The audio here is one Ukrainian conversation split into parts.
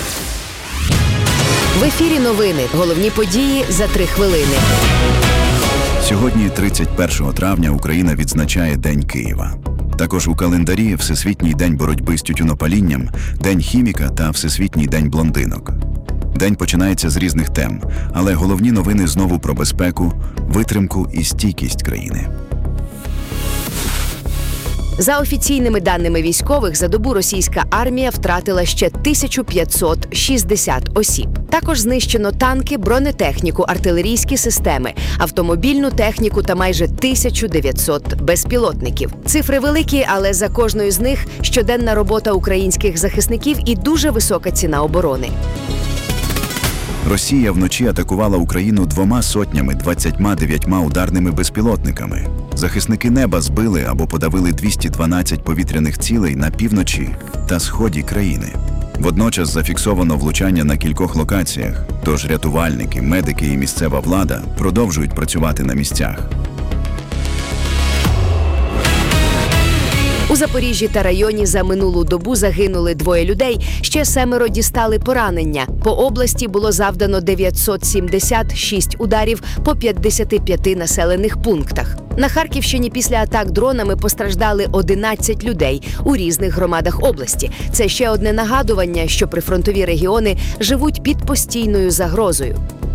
В ефірі новини. Головні події за 3 хвилини. Сьогодні, 31 травня, Україна відзначає День Києва. Також у календарі Всесвітній день боротьби з тютюнопалінням, День хіміка та Всесвітній день блондинок. День починається з різних тем, але головні новини знову про безпеку, витримку і стійкість країни. За офіційними даними військових, за добу російська армія втратила ще 1560 осіб. Також знищено танки, бронетехніку, артилерійські системи, автомобільну техніку та майже 1900 безпілотників. Цифри великі, але за кожною з них щоденна робота українських захисників і дуже висока ціна оборони. Росія вночі атакувала Україну 229 ударними безпілотниками. Захисники неба збили або подавили 212 повітряних цілей на півночі та сході країни. Водночас зафіксовано влучання на кількох локаціях, тож рятувальники, медики і місцева влада продовжують працювати на місцях. У Запоріжжі та районі за минулу добу загинули 2 людей, ще 7 дістали поранення. По області було завдано 976 ударів по 55 населених пунктах. На Харківщині після атак дронами постраждали 11 людей у різних громадах області. Це ще одне нагадування, що прифронтові регіони живуть під постійною загрозою.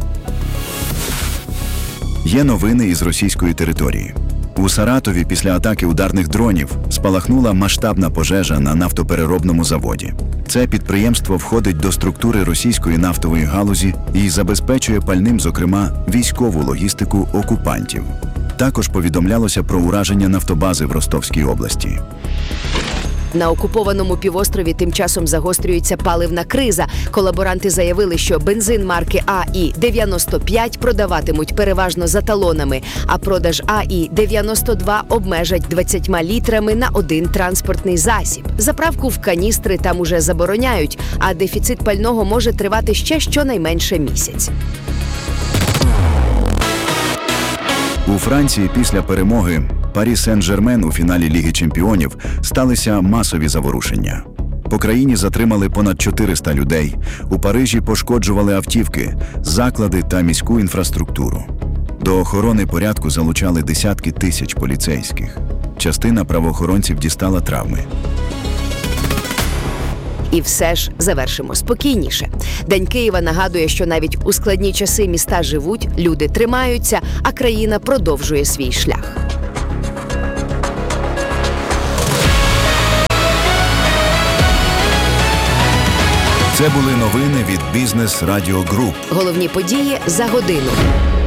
Є новини із російської території. У Саратові після атаки ударних дронів спалахнула масштабна пожежа на нафтопереробному заводі. Це підприємство входить до структури російської нафтової галузі і забезпечує пальним, зокрема, військову логістику окупантів. Також повідомлялося про ураження нафтобази в Ростовській області. На окупованому півострові тим часом загострюється паливна криза. Колаборанти заявили, що бензин марки АІ-95 продаватимуть переважно за талонами, а продаж АІ-92 обмежать 20 літрами на один транспортний засіб. Заправку в каністри там уже забороняють, а дефіцит пального може тривати ще щонайменше місяць. У Франції після перемоги Парі Сен-Жермен у фіналі Ліги чемпіонів сталися масові заворушення. По країні затримали понад 400 людей, у Парижі пошкоджували автівки, заклади та міську інфраструктуру. До охорони порядку залучали десятки тисяч поліцейських. Частина правоохоронців дістала травми. І все ж завершимо спокійніше. День Києва нагадує, що навіть у складні часи міста живуть, люди тримаються, а країна продовжує свій шлях. Це були новини від Бізнес Радіо Груп. Головні події за годину.